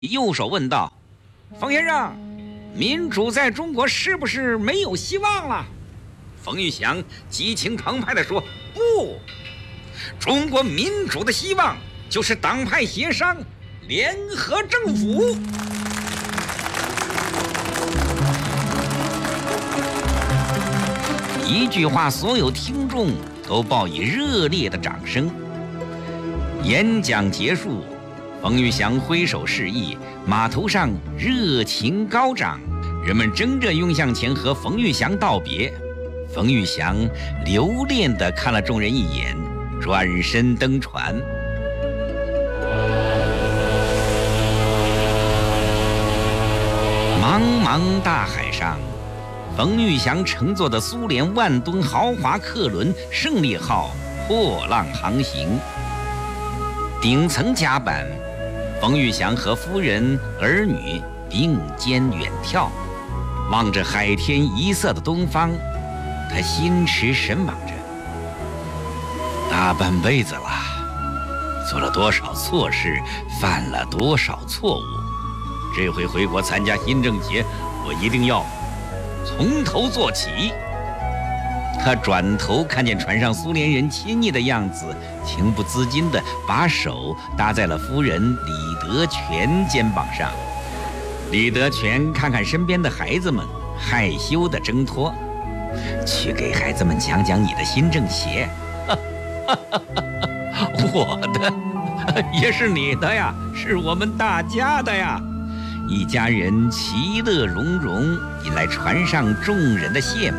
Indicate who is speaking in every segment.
Speaker 1: 右手问道：“冯先生，民主在中国是不是没有希望了？”冯玉祥激情澎湃地说：“不，中国民主的希望就是党派协商，联合政府。”一句话，所有听众都报以热烈的掌声。演讲结束，冯玉祥挥手示意，码头上热情高涨，人们争着涌向前和冯玉祥道别。冯玉祥留恋地看了众人一眼，转身登船。茫茫大海上，冯玉祥乘坐的苏联万吨豪华客轮胜利号破浪航行，顶层甲板，冯玉祥和夫人儿女并肩远眺，望着海天一色的东方，他心驰神往着。大半辈子了，做了多少错事，犯了多少错误，这回回国参加新政协，我一定要从头做起。他转头看见船上苏联人亲昵的样子，情不自禁地把手搭在了夫人李德全肩膀上。李德全看看身边的孩子们，害羞地挣脱：“去给孩子们讲讲你的新政协。”我的也是你的呀，是我们大家的呀。一家人其乐融融，引来船上众人的羡慕。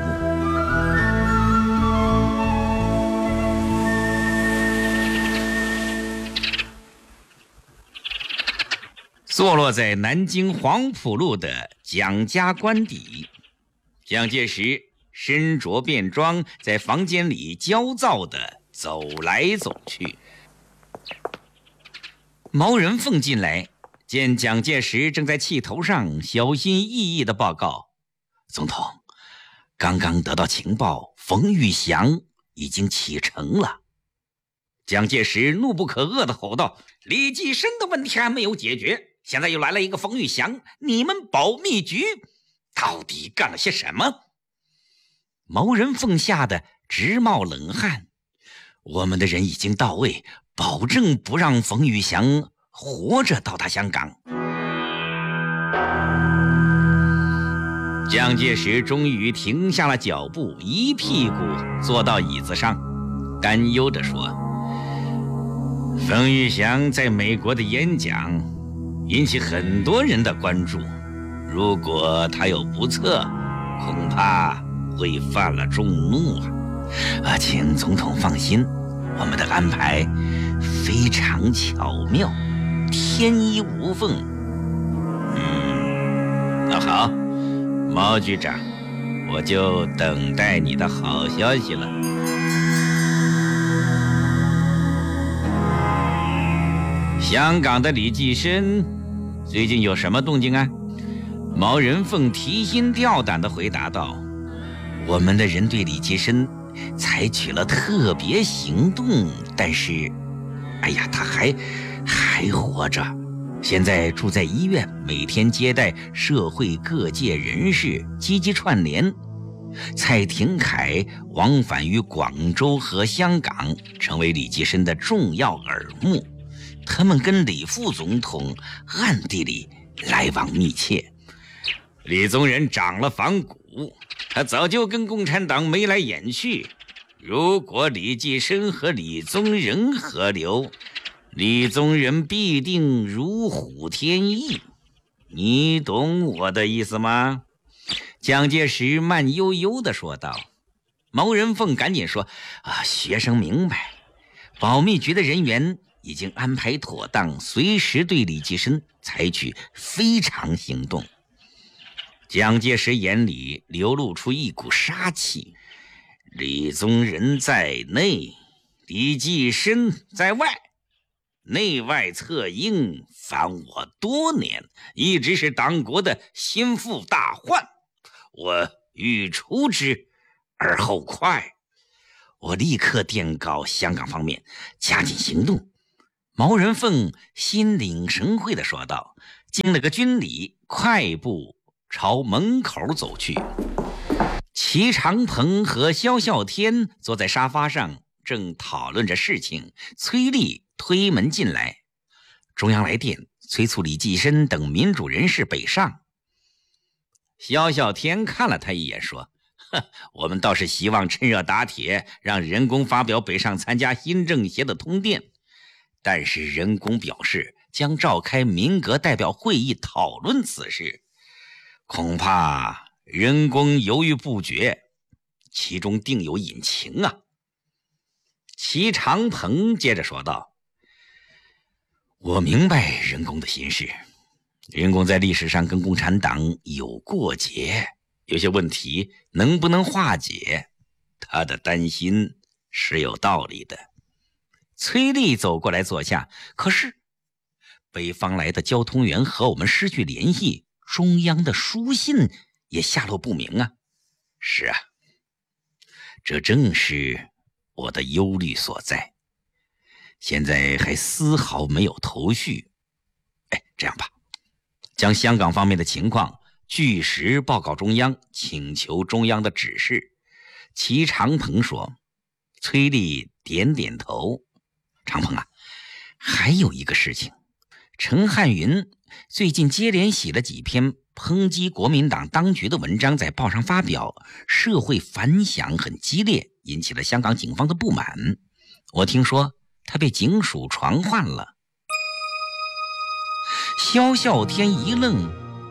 Speaker 1: 坐落在南京黄浦路的蒋家官邸，蒋介石身着便装，在房间里焦躁地走来走去。毛人凤进来，见蒋介石正在气头上小心翼翼地报告：“总统，刚刚得到情报，冯玉祥已经启程了。”蒋介石怒不可遏地吼道：“李济深的问题还没有解决，现在又来了一个冯玉祥，你们保密局到底干了些什么？”毛人凤吓得直冒冷汗：“我们的人已经到位，保证不让冯玉祥活着到达香港。”蒋介石终于停下了脚步，一屁股坐到椅子上，担忧地说：“冯玉祥在美国的演讲引起很多人的关注，如果他有不测，恐怕会犯了众怒啊！请总统放心，我们的安排非常巧妙，天衣无缝。”那好，毛局长，我就等待你的好消息了。香港的李济深最近有什么动静啊？毛人凤提心吊胆地回答道：“我们的人对李济深采取了特别行动，但是，他还活着，现在住在医院，每天接待社会各界人士，积极串联。蔡廷锴往返于广州和香港，成为李济深的重要耳目。他们跟李副总统暗地里来往密切。李宗仁长了反骨，他早就跟共产党眉来眼去。如果李济深和李宗仁合流，李宗仁必定如虎添翼。你懂我的意思吗？”蒋介石慢悠悠地说道。毛人凤赶紧说：“学生明白，保密局的人员已经安排妥当，随时对李济深采取非常行动。”蒋介石眼里流露出一股杀气：李宗仁在内，李济深在外，内外策应，烦我多年，一直是党国的心腹大患，我欲除之而后快。我立刻电告香港方面加紧行动。毛人凤心领神会地说道：“ 敬了个军礼，快步朝门口走去。齐长鹏和萧啸天坐在沙发上，正讨论着事情。崔丽推门进来，中央来电，催促李济深等民主人士北上。萧啸天看了他一眼，说：“我们倒是希望趁热打铁，让任公发表北上参加新政协的通电。但是任公表示将召开民革代表会议讨论此事，恐怕任公犹豫不决，其中定有隐情啊。”齐长鹏接着说道：“我明白任公的心事，任公在历史上跟共产党有过节，有些问题能不能化解，他的担心是有道理的。”崔丽走过来坐下，可是北方来的交通员和我们失去联系，中央的书信也下落不明啊。是啊，这正是我的忧虑所在，现在还丝毫没有头绪。这样吧，将香港方面的情况据实报告中央，请求中央的指示。齐长鹏说。崔丽点点头。长鹏啊，还有一个事情，陈汉云最近接连写了几篇抨击国民党当局的文章，在报上发表，社会反响很激烈，引起了香港警方的不满。我听说他被警署传唤了。萧啸天一愣，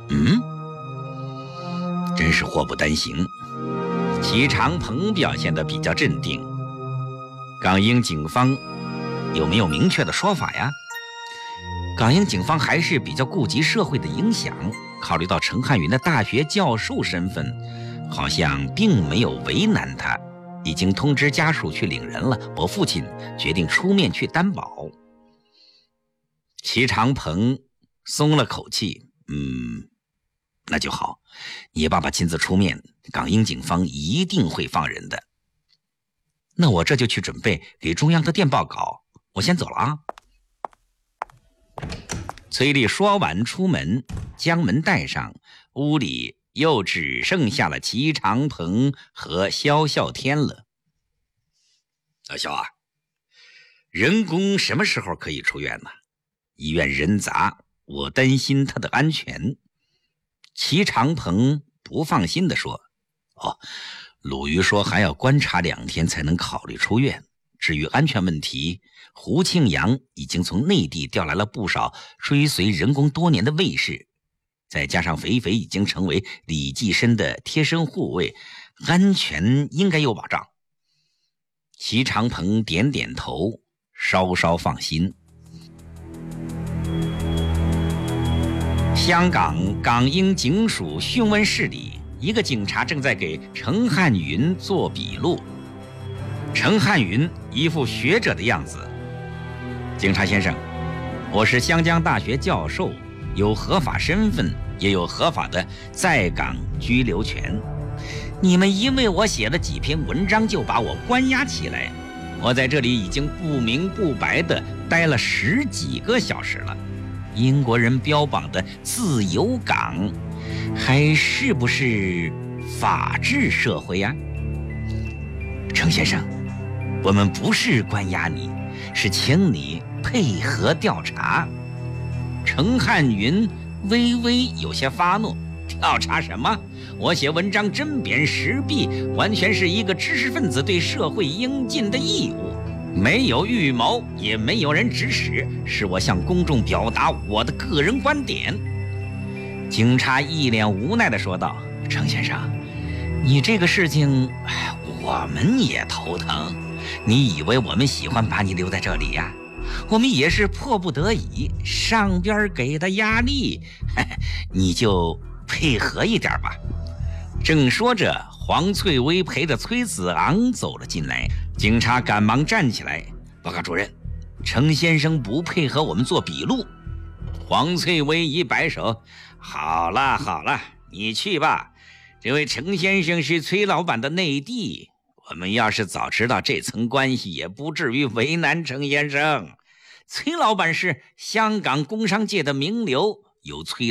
Speaker 1: 真是祸不单行。齐长鹏表现得比较镇定。港英警方有没有明确的说法呀？港英警方还是比较顾及社会的影响，考虑到陈汉云的大学教授身份，好像并没有为难他，已经通知家属去领人了。我父亲决定出面去担保。齐长鹏松了口气，那就好，你爸爸亲自出面，港英警方一定会放人的。那我这就去准备给中央的电报稿，我先走了啊。崔丽说完出门，将门带上，屋里又只剩下了齐长鹏和萧啸天了。小萧啊，任公什么时候可以出院呢？医院人杂，我担心他的安全。齐长鹏不放心地说：鲁豫说还要观察2天才能考虑出院。至于安全问题，胡庆阳已经从内地调来了不少追随任公多年的卫士，再加上肥肥已经成为李济深的贴身护卫，安全应该有保障。齐长鹏点点头，稍稍放心。香港港英警署讯问室里，一个警察正在给陈汉云做笔录。陈汉云一副学者的样子：警察先生，我是湘江大学教授，有合法身份，也有合法的在港居留权。你们因为我写了几篇文章就把我关押起来，我在这里已经不明不白地待了10几个小时了。英国人标榜的自由港，还是不是法治社会呀？程先生，我们不是关押你，是请你配合调查。陈汉云微微有些发怒：调查什么？我写文章针砭时弊，完全是一个知识分子对社会应尽的义务，没有预谋，也没有人指使，是我向公众表达我的个人观点。警察一脸无奈地说道：程先生，你这个事情我们也头疼，你以为我们喜欢把你留在这里呀？我们也是迫不得已，上边给的压力，你就配合一点吧。正说着，黄翠薇陪着崔子昂走了进来，警察赶忙站起来：报告主任，程先生不配合我们做笔录。黄翠薇一摆手：好了好了，你去吧，这位程先生是崔老板的内弟，我们要是早知道这层关系，也不至于为难程先生。崔老板是香港工商界的名流， 有催